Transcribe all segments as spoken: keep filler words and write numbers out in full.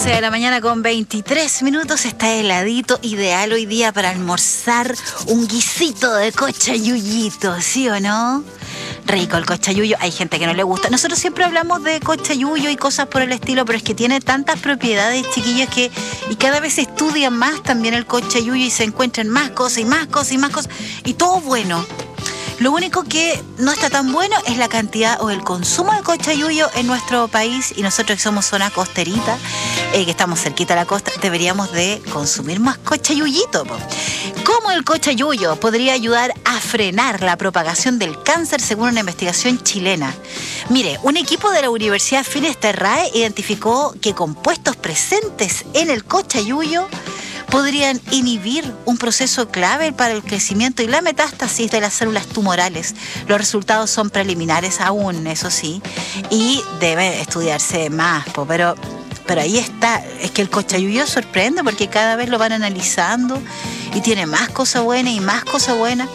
once de la mañana con veintitrés minutos. Está heladito, ideal hoy día para almorzar un guisito de cochayuyito, ¿sí o no? Rico el cochayuyo, hay gente que no le gusta. Nosotros siempre hablamos de cochayuyo y cosas por el estilo, pero es que tiene tantas propiedades, chiquillos, que y cada vez se estudia más también el cochayuyo y se encuentran más cosas y más cosas y más cosas, y todo bueno. Lo único que no está tan bueno es la cantidad o el consumo de cochayuyo en nuestro país, y nosotros que somos zona costerita, eh, que estamos cerquita de la costa, deberíamos de consumir más cochayuyito. Po. ¿Cómo el cochayuyo podría ayudar a frenar la propagación del cáncer según una investigación chilena? Mire, un equipo de la Universidad Finisterrae identificó que compuestos presentes en el cochayuyo podrían inhibir un proceso clave para el crecimiento y la metástasis de las células tumorales. Los resultados son preliminares aún, eso sí, y debe estudiarse más, po, pero, pero ahí está. Es que el cochayuyo sorprende porque cada vez lo van analizando y tiene más cosas buenas y más cosas buenas,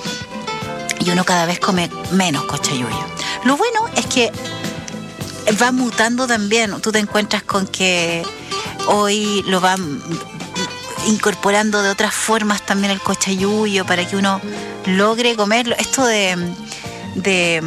y uno cada vez come menos cochayuyo. Lo bueno es que va mutando también. Tú te encuentras con que hoy lo van incorporando de otras formas también el cochayuyo para que uno logre comerlo. Esto de, de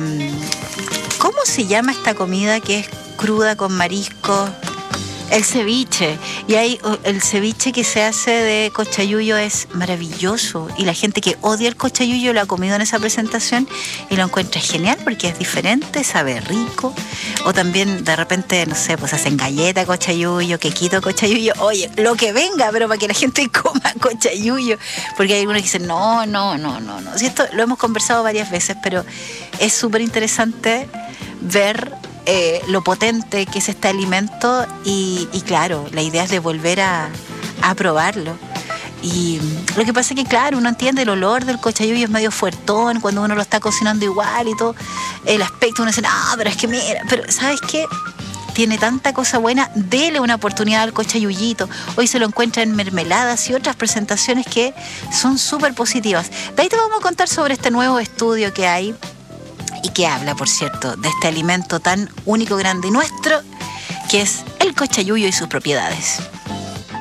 ¿cómo se llama esta comida que es cruda con mariscos? El ceviche. Y hay el ceviche que se hace de cochayuyo es maravilloso, y la gente que odia el cochayuyo lo ha comido en esa presentación y lo encuentra genial porque es diferente, sabe rico. O también de repente, no sé, pues hacen galleta cochayuyo, quequito cochayuyo, oye, lo que venga, pero para que la gente coma cochayuyo, porque hay algunos que dicen no, no, no, no, no. Si esto lo hemos conversado varias veces, pero es súper interesante ver Eh, lo potente que es este alimento, y, y claro, la idea es de volver a, a probarlo. Y lo que pasa es que, claro, uno entiende el olor del cochayuyo, es medio fuertón cuando uno lo está cocinando igual y todo, el aspecto, uno dice, no, pero es que mira, pero ¿sabes qué? Tiene tanta cosa buena, dele una oportunidad al cochayuyito. Hoy se lo encuentra en mermeladas y otras presentaciones que son súper positivas. De ahí te vamos a contar sobre este nuevo estudio que hay y que habla, por cierto, de este alimento tan único, grande y nuestro, que es el cochayuyo y sus propiedades.